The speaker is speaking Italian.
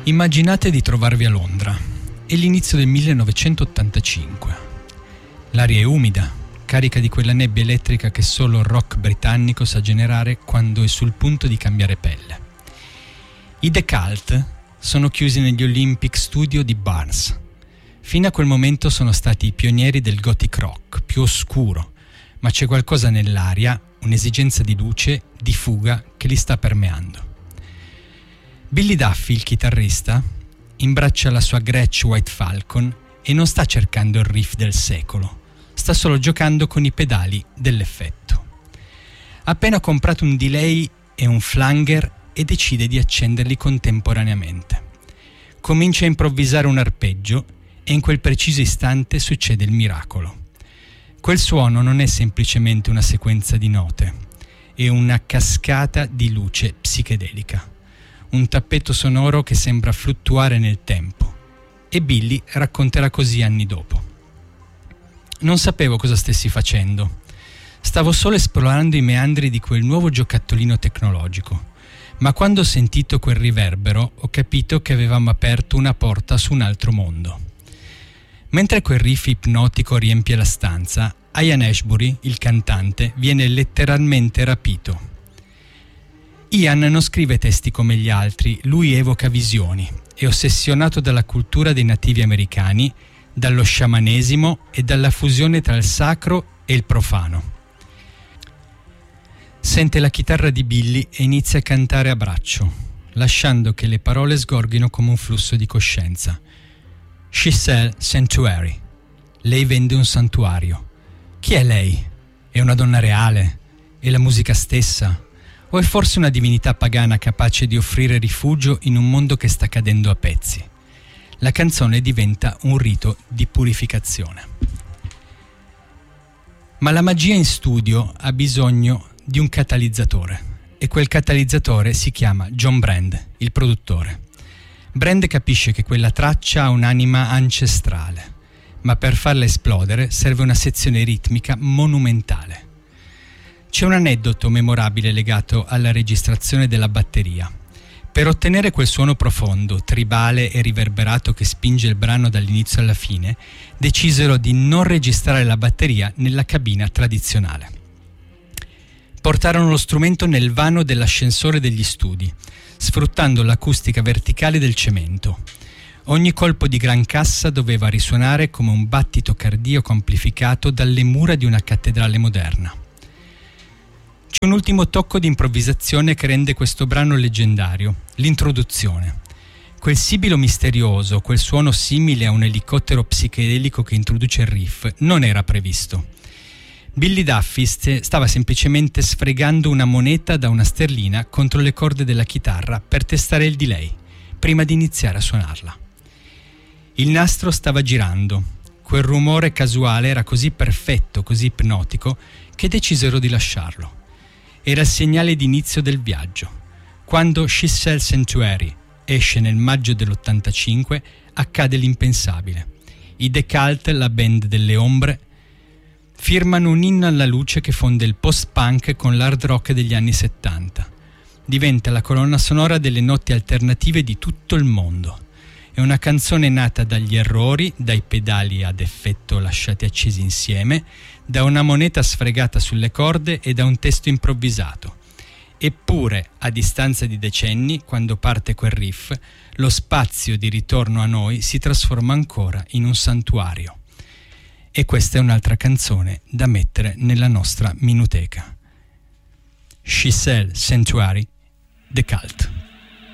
Immaginate di trovarvi a Londra. È l'inizio del 1985. L'aria è umida, carica di quella nebbia elettrica che solo il rock britannico sa generare quando è sul punto di cambiare pelle. I The Cult sono chiusi negli Olympic Studio di Barnes. Fino a quel momento sono stati i pionieri del gothic rock, più oscuro, ma c'è qualcosa nell'aria, un'esigenza di luce, di fuga che li sta permeando. Billy Duffy, il chitarrista, imbraccia la sua Gretsch White Falcon e non sta cercando il riff del secolo, sta solo giocando con i pedali dell'effetto. Ha appena comprato un delay e un flanger e decide di accenderli contemporaneamente. Comincia a improvvisare un arpeggio e in quel preciso istante succede il miracolo. Quel suono non è semplicemente una sequenza di note, è una cascata di luce psichedelica. Un tappeto sonoro che sembra fluttuare nel tempo, e Billy racconterà così anni dopo. Non sapevo cosa stessi facendo. Stavo solo esplorando i meandri di quel nuovo giocattolino tecnologico, ma quando ho sentito quel riverbero ho capito che avevamo aperto una porta su un altro mondo. Mentre quel riff ipnotico riempie la stanza, Ian Ashbury, il cantante, viene letteralmente rapito. Ian non scrive testi come gli altri, lui evoca visioni, è ossessionato dalla cultura dei nativi americani, dallo sciamanesimo e dalla fusione tra il sacro e il profano. Sente la chitarra di Billy e inizia a cantare a braccio, lasciando che le parole sgorghino come un flusso di coscienza. She sells sanctuary. Lei vende un santuario. Chi è lei? È una donna reale? È la musica stessa? O è forse una divinità pagana capace di offrire rifugio in un mondo che sta cadendo a pezzi? La canzone diventa un rito di purificazione. Ma la magia in studio ha bisogno di un catalizzatore, e quel catalizzatore si chiama John Brand, il produttore. Brand capisce che quella traccia ha un'anima ancestrale, ma per farla esplodere serve una sezione ritmica monumentale. C'è un aneddoto memorabile legato alla registrazione della batteria. Per ottenere quel suono profondo, tribale e riverberato che spinge il brano dall'inizio alla fine, decisero di non registrare la batteria nella cabina tradizionale. Portarono lo strumento nel vano dell'ascensore degli studi, sfruttando l'acustica verticale del cemento. Ogni colpo di gran cassa doveva risuonare come un battito cardiaco amplificato dalle mura di una cattedrale moderna. C'è un ultimo tocco di improvvisazione che rende questo brano leggendario, l'introduzione. Quel sibilo misterioso, quel suono simile a un elicottero psichedelico che introduce il riff, non era previsto. Billy Duffy stava semplicemente sfregando una moneta da una sterlina contro le corde della chitarra per testare il delay, prima di iniziare a suonarla. Il nastro stava girando. Quel rumore casuale era così perfetto, così ipnotico, che decisero di lasciarlo. Era il segnale d'inizio del viaggio. Quando She Sells Sanctuary esce nel maggio dell'85, accade l'impensabile. I The Cult, la band delle ombre, firmano un inno alla luce che fonde il post-punk con l'hard rock degli anni 70. Diventa la colonna sonora delle notti alternative di tutto il mondo. È una canzone nata dagli errori, dai pedali ad effetto lasciati accesi insieme, da una moneta sfregata sulle corde e da un testo improvvisato. Eppure, a distanza di decenni, quando parte quel riff, lo spazio di ritorno a noi si trasforma ancora in un santuario. E questa è un'altra canzone da mettere nella nostra minuteca. She Sells Sanctuary, The Cult.